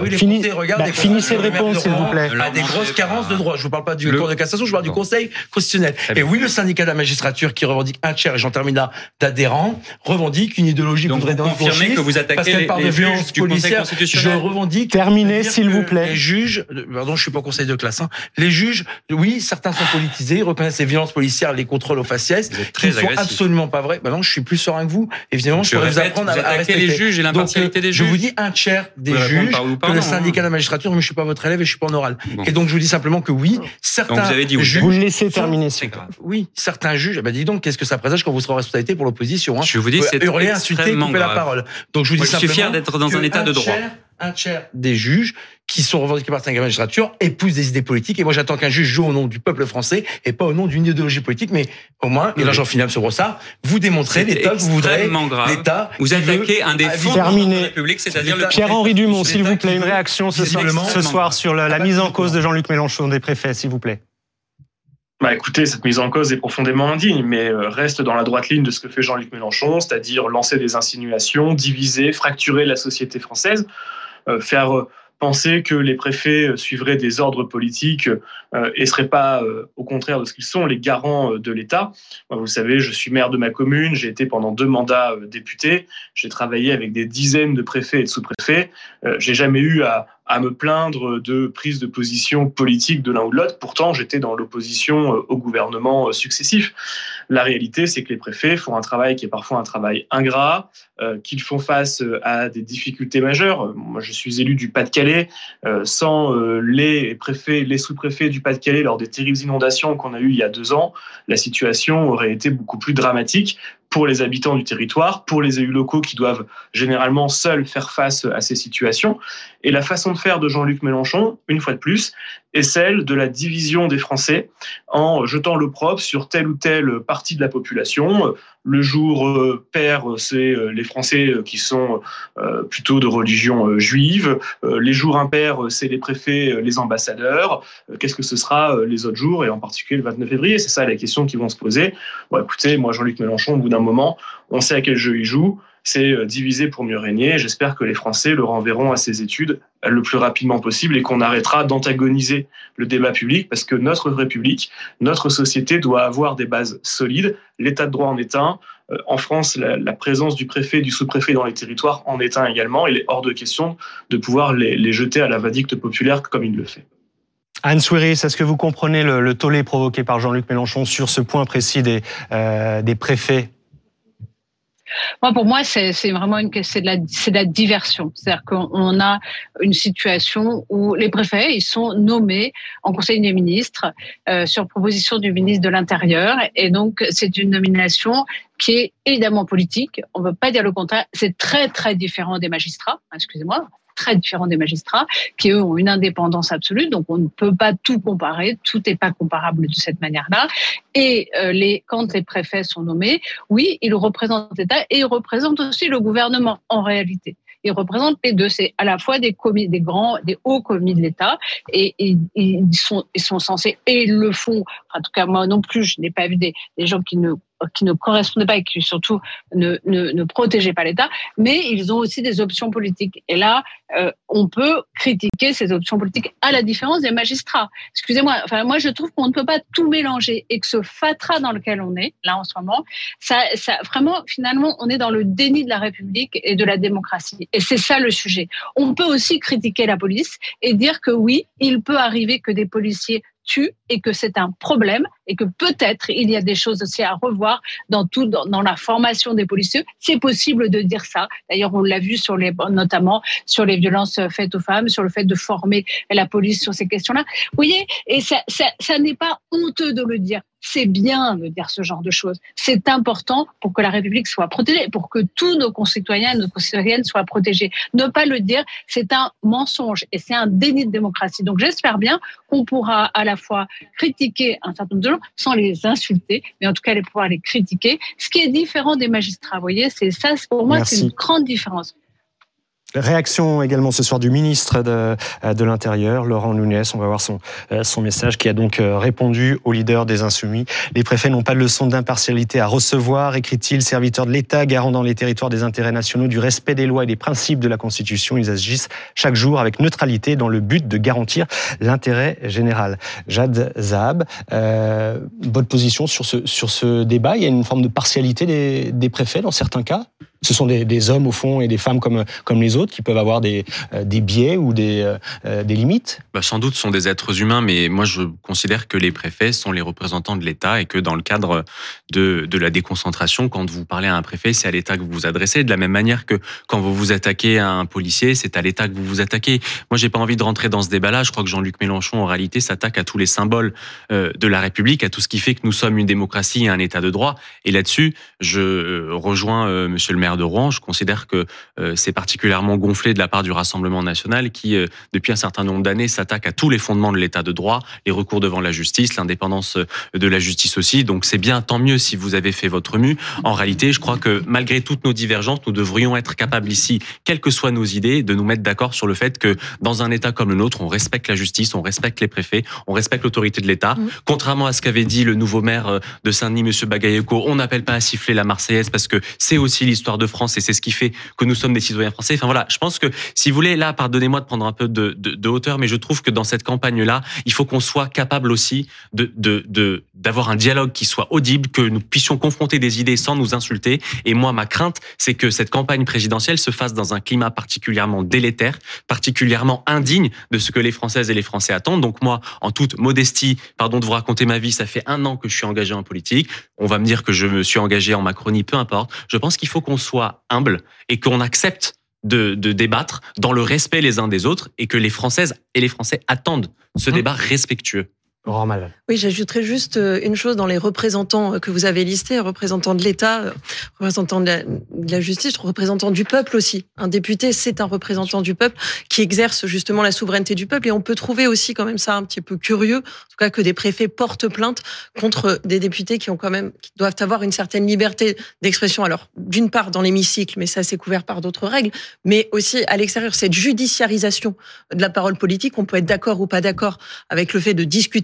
Finissez de répondre, s'il vous plaît. A des grosses carences de droit. Je ne vous parle pas du Cour de cassation, je vous parle du Conseil constitutionnel. Et oui, le syndicat de la magistrature qui revendique un tiers, et j'en termine là, d'adhérents, revendique une idéologie donc voudrait vous confirmer que vous attaquez les, les juges du Conseil constitutionnel. Je revendique. Terminez, s'il vous plaît. Les juges, pardon, je suis pas au conseil de classe, hein. Les juges, oui, certains sont politisés, ils reconnaissent les violences policières, les contrôles aux faciès, qui ne sont absolument pas vrais. Bah non, je suis plus serein que vous. Évidemment, je, je pourrais vous apprendre à, à respecter les juges et l'impartialité des juges. Je vous dis un tiers des juges que le syndicat de la magistrature, mais je suis pas votre élève et je suis pas en oral. Bon. Et donc, je vous dis simplement que oui, certains donc vous avez dit oui. Juges. Vous le laissez terminer, c'est grave. Oui, certains juges, bah dis donc, qu'est-ce que ça présage quand vous serez en responsabilité pour l'opposition, hein. Je vous dis, c'est hurler, insulter, couper la parole. Donc, je vous dis Moi, simplement. Je suis fier d'être dans un état de droit. Un tiers des juges qui sont revendiqués par la magistrature épousent des idées politiques. Et moi, j'attends qu'un juge joue au nom du peuple français et pas au nom d'une idéologie politique. Mais au moins, et là, j'en finis, M. Brossard, vous démontrez l'État que vous voudrez. L'État. Vous attaquez un des fonds de la République, c'est-à-dire le. Pierre-Henri Dumont, s'il vous plaît, une réaction ce soir, ce soir sur la, la mise en cause de Jean-Luc Mélenchon des préfets, s'il vous plaît. Bah écoutez, cette mise en cause est profondément indigne, mais reste dans la droite ligne de ce que fait Jean-Luc Mélenchon, c'est-à-dire lancer des insinuations, diviser, fracturer la société française, euh, faire penser que les préfets suivraient des ordres politiques euh, et ne seraient pas, euh, au contraire de ce qu'ils sont, les garants de l'État. Moi, vous savez, je suis maire de ma commune, j'ai été pendant deux mandats euh, député, j'ai travaillé avec des dizaines de préfets et de sous-préfets, euh, j'ai jamais eu à à me plaindre de prise de position politique de l'un ou de l'autre. Pourtant, j'étais dans l'opposition au gouvernement successif. La réalité, c'est que les préfets font un travail qui est parfois un travail ingrat, euh, qu'ils font face à des difficultés majeures. Moi, je suis élu du Pas-de-Calais. Euh, sans euh, les préfets, les sous-préfets du Pas-de-Calais, lors des terribles inondations qu'on a eues il y a deux ans, la situation aurait été beaucoup plus dramatique pour les habitants du territoire, pour les élus locaux qui doivent généralement seuls faire face à ces situations. Et la façon de faire de Jean-Luc Mélenchon, une fois de plus, est celle de la division des Français en jetant l'opprobre sur telle ou telle partie de la population. Le jour pair, c'est les Français qui sont plutôt de religion juive. Les jours impairs, c'est les préfets, les ambassadeurs. Qu'est-ce que ce sera les autres jours, et en particulier le vingt-neuf février? C'est ça la question qui vont se poser. Bon, écoutez, moi, Jean-Luc Mélenchon, au bout d'un moment, on sait à quel jeu il joue. c'est diviser pour mieux régner. J'espère que les Français le renverront à ses études le plus rapidement possible et qu'on arrêtera d'antagoniser le débat public parce que notre République, notre société doit avoir des bases solides. L'état de droit en est un. En France, la, la présence du préfet et du sous-préfet dans les territoires en est un également. Il est hors de question de pouvoir les, les jeter à la vindicte populaire comme il le fait. Anne Souiris, est-ce que vous comprenez le, le tollé provoqué par Jean-Luc Mélenchon sur ce point précis des, euh, des préfets ? Moi, pour moi, c'est, c'est vraiment une, c'est de la, c'est de la diversion. C'est-à-dire qu'on a une situation où les préfets, ils sont nommés en Conseil des ministres euh, sur proposition du ministre de l'Intérieur. Et donc, c'est une nomination qui est évidemment politique. On ne veut pas dire le contraire. C'est très, très différent des magistrats. Excusez-moi. Très différent des magistrats, qui eux ont une indépendance absolue, donc on ne peut pas tout comparer, tout n'est pas comparable de cette manière-là. Et euh, les, quand les préfets sont nommés, oui, ils représentent l'État et ils représentent aussi le gouvernement en réalité. Ils représentent les deux. C'est à la fois des commis, des grands, des hauts commis de l'État, et, et ils sont, ils sont censés, et ils le font. En tout cas, moi non plus, je n'ai pas vu des, des gens qui ne qui ne correspondaient pas et qui surtout ne, ne, ne protégeaient pas l'État, mais ils ont aussi des options politiques. Et là, euh, on peut critiquer ces options politiques à la différence des magistrats. Excusez-moi, enfin moi je trouve qu'on ne peut pas tout mélanger et que ce fatras dans lequel on est, là en ce moment, ça, ça vraiment finalement on est dans le déni de la République et de la démocratie. Et c'est ça le sujet. On peut aussi critiquer la police et dire que oui, il peut arriver que des policiers tuent et que c'est un problème et que peut-être il y a des choses aussi à revoir dans tout dans, dans la formation des policiers. C'est possible de dire ça. D'ailleurs, on l'a vu sur les notamment sur les violences faites aux femmes, sur le fait de former la police sur ces questions-là. Vous voyez, et ça, ça, ça n'est pas honteux de le dire. C'est bien de dire ce genre de choses. C'est important pour que la République soit protégée, pour que tous nos concitoyens et nos concitoyennes soient protégés. Ne pas le dire, c'est un mensonge et c'est un déni de démocratie. Donc j'espère bien qu'on pourra à la fois critiquer un certain nombre de gens sans les insulter, mais en tout cas les pouvoir les critiquer. Ce qui est différent des magistrats, vous voyez, c'est ça, pour moi, Merci. C'est une grande différence. Réaction également ce soir du ministre de, de l'Intérieur, Laurent Nunez. On va voir son, son message qui a donc répondu au leader des Insoumis. Les préfets n'ont pas de leçon d'impartialité à recevoir, écrit-il, serviteurs de l'État, garant dans les territoires des intérêts nationaux, du respect des lois et des principes de la Constitution. Ils agissent chaque jour avec neutralité dans le but de garantir l'intérêt général. Jad Zahab, euh, votre position sur ce, sur ce débat, il y a une forme de partialité des, des préfets dans certains cas ? Ce sont des, des hommes, au fond, et des femmes comme, comme les autres qui peuvent avoir des, euh, des biais ou des, euh, des limites ? Bah, sans doute, ce sont des êtres humains, mais moi, je considère que les préfets sont les représentants de l'État et que dans le cadre de, de la déconcentration, quand vous parlez à un préfet, c'est à l'État que vous vous adressez. De la même manière que quand vous vous attaquez à un policier, c'est à l'État que vous vous attaquez. Moi, j'ai pas envie de rentrer dans ce débat-là. Je crois que Jean-Luc Mélenchon, en réalité, s'attaque à tous les symboles euh, de la République, à tout ce qui fait que nous sommes une démocratie et un État de droit. Et là-dessus, je euh, rejoins euh, Monsieur le maire de Rouen. Je considère que euh, c'est particulièrement gonflé de la part du Rassemblement national qui, euh, depuis un certain nombre d'années, s'attaque à tous les fondements de l'État de droit, les recours devant la justice, l'indépendance de la justice aussi. Donc c'est bien, tant mieux si vous avez fait votre mue. En réalité, je crois que malgré toutes nos divergences, nous devrions être capables ici, quelles que soient nos idées, de nous mettre d'accord sur le fait que dans un État comme le nôtre, on respecte la justice, on respecte les préfets, on respecte l'autorité de l'État. Mmh. Contrairement à ce qu'avait dit le nouveau maire de Saint-Denis, Monsieur Bagayoko, on n'appelle pas à siffler la Marseillaise parce que c'est aussi l'histoire de France et c'est ce qui fait que nous sommes des citoyens français. Enfin voilà, je pense que si vous voulez, là, pardonnez-moi de prendre un peu de, de, de hauteur, mais je trouve que dans cette campagne-là, il faut qu'on soit capable aussi de, de, de, d'avoir un dialogue qui soit audible, que nous puissions confronter des idées sans nous insulter. Et moi, ma crainte, c'est que cette campagne présidentielle se fasse dans un climat particulièrement délétère, particulièrement indigne de ce que les Françaises et les Français attendent. Donc moi, en toute modestie, pardon de vous raconter ma vie, ça fait un an que je suis engagé en politique. On va me dire que je me suis engagé en Macronie, peu importe. Je pense qu'il faut qu'on soit humble et qu'on accepte de, de débattre dans le respect les uns des autres et que les Françaises et les Français attendent ce mmh. débat respectueux. Oui, j'ajouterais juste une chose dans les représentants que vous avez listés, représentants de l'État, représentants de la, de la justice, représentants du peuple aussi. Un député, c'est un représentant du peuple qui exerce justement la souveraineté du peuple. Et on peut trouver aussi quand même ça un petit peu curieux, en tout cas que des préfets portent plainte contre des députés qui ont quand même, qui doivent avoir une certaine liberté d'expression. Alors, d'une part dans l'hémicycle, mais ça c'est couvert par d'autres règles, mais aussi à l'extérieur, cette judiciarisation de la parole politique. On peut être d'accord ou pas d'accord avec le fait de discuter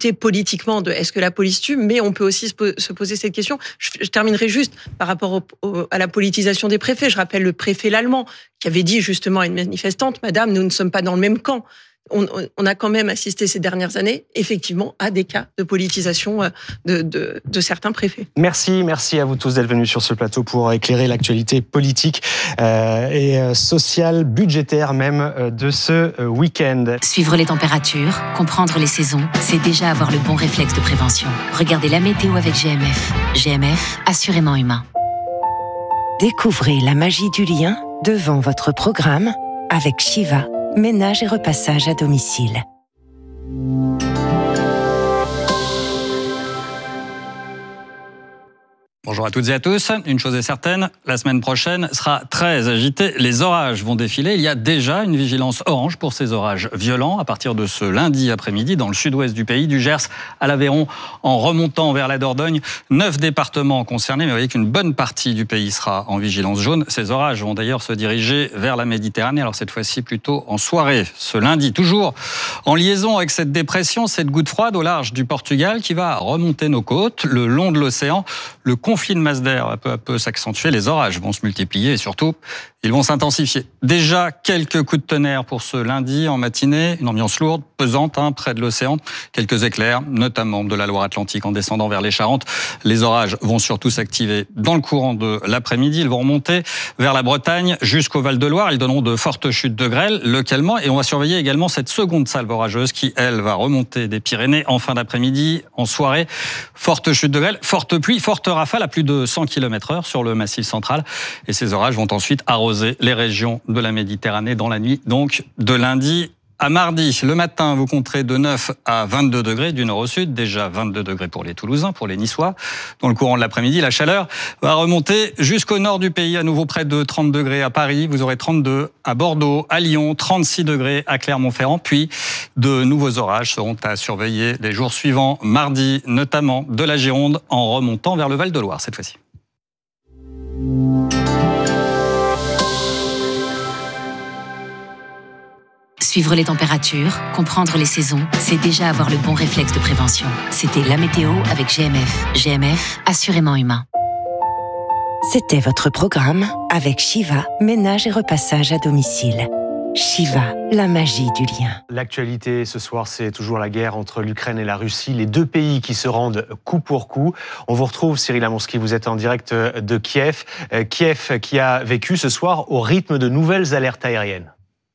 discuter politiquement de est-ce que la police tue, mais on peut aussi se poser cette question. Je, je terminerai juste par rapport au, au, à la politisation des préfets. Je rappelle le préfet Lallemand qui avait dit justement à une manifestante, Madame, nous ne sommes pas dans le même camp. On, on a quand même assisté ces dernières années, effectivement, à des cas de politisation de, de, de certains préfets. Merci, merci à vous tous d'être venus sur ce plateau pour éclairer l'actualité politique euh, et sociale, budgétaire même, de ce week-end. Suivre les températures, comprendre les saisons, c'est déjà avoir le bon réflexe de prévention. Regardez la météo avec G M F. G M F, assurément humain. Découvrez la magie du lien devant votre programme avec Shiva. Ménage et repassage à domicile. Bonjour à toutes et à tous. Une chose est certaine, la semaine prochaine sera très agitée. Les orages vont défiler. Il y a déjà une vigilance orange pour ces orages violents à partir de ce lundi après-midi dans le sud-ouest du pays, du Gers à l'Aveyron, en remontant vers la Dordogne. Neuf départements concernés, mais vous voyez qu'une bonne partie du pays sera en vigilance jaune. Ces orages vont d'ailleurs se diriger vers la Méditerranée, alors cette fois-ci plutôt en soirée, ce lundi. Toujours en liaison avec cette dépression, cette goutte froide au large du Portugal qui va remonter nos côtes, le long de l'océan. Le conflit de masse d'air va peu à peu s'accentuer, les orages vont se multiplier et surtout, ils vont s'intensifier. Déjà, quelques coups de tonnerre pour ce lundi en matinée, une ambiance lourde, pesante, hein, près de l'océan. Quelques éclairs, notamment de la Loire-Atlantique en descendant vers les Charentes. Les orages vont surtout s'activer dans le courant de l'après-midi. Ils vont remonter vers la Bretagne jusqu'au Val-de-Loire. Ils donneront de fortes chutes de grêle localement et on va surveiller également cette seconde salve orageuse qui, elle, va remonter des Pyrénées en fin d'après-midi, en soirée. Forte chute de grêle, forte pluie, forte rafale à plus de cent kilomètres heure sur le Massif central. Et ces orages vont ensuite arroser les régions de la Méditerranée dans la nuit, donc de lundi à mardi. Le matin, vous compterez de neuf à vingt-deux degrés du nord au sud. Déjà vingt-deux degrés pour les Toulousains, pour les Niçois. Dans le courant de l'après-midi, la chaleur va remonter jusqu'au nord du pays. À nouveau près de trente degrés à Paris. Vous aurez trente-deux à Bordeaux, à Lyon, trente-six degrés à Clermont-Ferrand. Puis, de nouveaux orages seront à surveiller les jours suivants. Mardi, notamment de la Gironde, en remontant vers le Val-de-Loire cette fois-ci. Suivre les températures, comprendre les saisons, c'est déjà avoir le bon réflexe de prévention. C'était la météo avec G M F. G M F, assurément humain. C'était votre programme avec Shiva, ménage et repassage à domicile. Shiva, la magie du lien. L'actualité ce soir, c'est toujours la guerre entre l'Ukraine et la Russie, les deux pays qui se rendent coup pour coup. On vous retrouve, Cyril Amourski, vous êtes en direct de Kiev. Kiev qui a vécu ce soir au rythme de nouvelles alertes aériennes.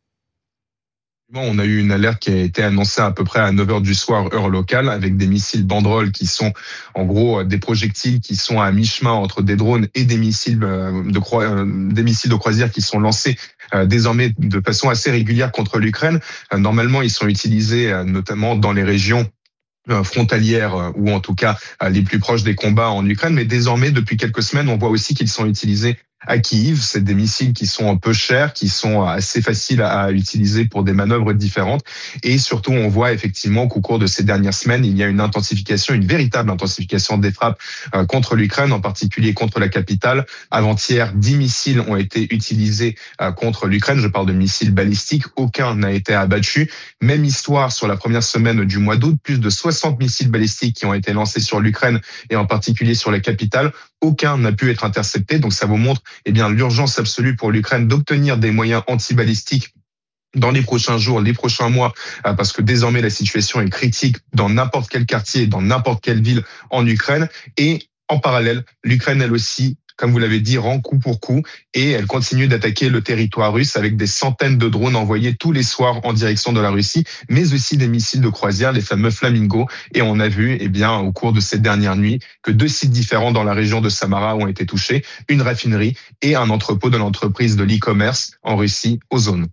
On a eu une alerte qui a été annoncée à peu près à neuf heures du soir, heure locale, avec des missiles banderoles qui sont en gros des projectiles qui sont à mi-chemin entre des drones et des missiles de, croi... des missiles de croisière qui sont lancés désormais de façon assez régulière contre l'Ukraine. Normalement, ils sont utilisés notamment dans les régions frontalières ou en tout cas les plus proches des combats en Ukraine. Mais désormais, depuis quelques semaines, on voit aussi qu'ils sont utilisés à Kiev. C'est des missiles qui sont un peu chers, qui sont assez faciles à utiliser pour des manœuvres différentes. Et surtout, on voit effectivement qu'au cours de ces dernières semaines, il y a une intensification, une véritable intensification des frappes contre l'Ukraine, en particulier contre la capitale. Avant-hier, dix missiles ont été utilisés contre l'Ukraine. Je parle de missiles balistiques. Aucun n'a été abattu. Même histoire sur la première semaine du mois d'août. Plus de soixante missiles balistiques qui ont été lancés sur l'Ukraine et en particulier sur la capitale. Aucun n'a pu être intercepté. Donc ça vous montre eh bien, l'urgence absolue pour l'Ukraine d'obtenir des moyens antibalistiques dans les prochains jours, les prochains mois, parce que désormais la situation est critique dans n'importe quel quartier, dans n'importe quelle ville en Ukraine. Et en parallèle, l'Ukraine, elle aussi, comme vous l'avez dit, rend coup pour coup et elle continue d'attaquer le territoire russe avec des centaines de drones envoyés tous les soirs en direction de la Russie, mais aussi des missiles de croisière, les fameux Flamingo. Et on a vu, eh bien, au cours de ces dernières nuits, que deux sites différents dans la région de Samara ont été touchés, une raffinerie et un entrepôt de l'entreprise de l'e-commerce en Russie, Ozone.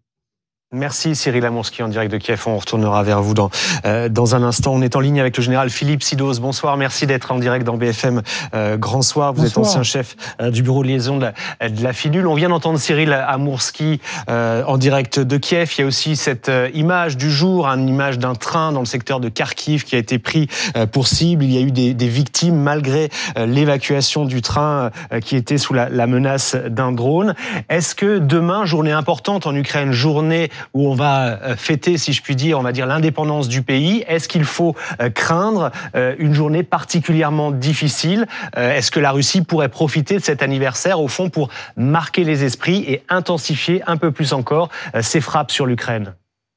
Merci Cyril Amourski en direct de Kiev. On retournera vers vous dans, euh, dans un instant. On est en ligne avec le général Philippe Sidos. Bonsoir, merci d'être en direct dans B F M euh, Grand Soir. Vous Bonsoir. êtes ancien chef euh, du bureau de liaison de la, de la Fidule. On vient d'entendre Cyril Amourski euh, en direct de Kiev. Il y a aussi cette euh, image du jour, une image d'un train dans le secteur de Kharkiv qui a été pris euh, pour cible. Il y a eu des, des victimes malgré euh, l'évacuation du train euh, qui était sous la, la menace d'un drone. Est-ce que demain, journée importante en Ukraine, journée où on va fêter, si je puis dire, on va dire l'indépendance du pays. Est-ce qu'il faut craindre une journée particulièrement difficile? Est-ce que la Russie pourrait profiter de cet anniversaire, au fond, pour marquer les esprits et intensifier un peu plus encore ses frappes sur l'Ukraine?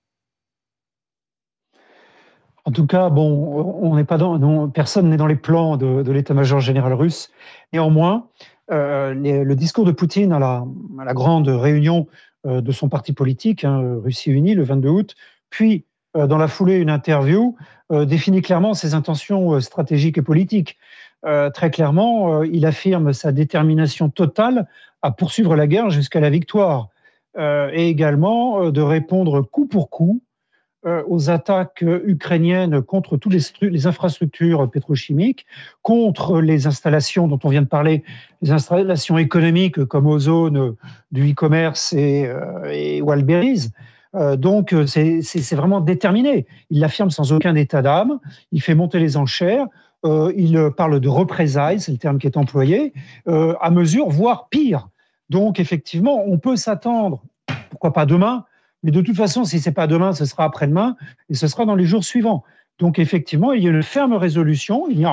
En tout cas, bon, on n'est pas dans, non, personne n'est dans les plans de, de l'état-major général russe. Néanmoins, euh, les, le discours de Poutine à la, à la grande réunion euh, de son parti politique, hein, Russie Unie, le vingt-deux août, puis euh, dans la foulée, une interview euh, définit clairement ses intentions euh, stratégiques et politiques. Euh, très clairement, euh, il affirme sa détermination totale à poursuivre la guerre jusqu'à la victoire euh, et également euh, de répondre coup pour coup aux attaques ukrainiennes contre toutes les, les infrastructures pétrochimiques, contre les installations dont on vient de parler, les installations économiques comme Ozone, du e-commerce et, euh, et Wildberries. Euh, donc c'est, c'est, c'est vraiment déterminé. Il l'affirme sans aucun état d'âme, il fait monter les enchères, euh, il parle de représailles, c'est le terme qui est employé, euh, à mesure, voire pire. Donc effectivement, on peut s'attendre, pourquoi pas demain, mais de toute façon, si ce n'est pas demain, ce sera après-demain, et ce sera dans les jours suivants. Donc effectivement, il y a une ferme résolution, il y a